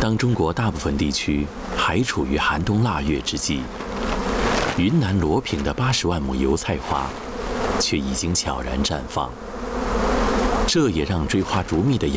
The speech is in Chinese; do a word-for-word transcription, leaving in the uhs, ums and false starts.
当中国大部分地区还处于寒冬腊月之际，云南罗平的八十万亩油菜花却已经悄然绽放。这也让追花逐蜜的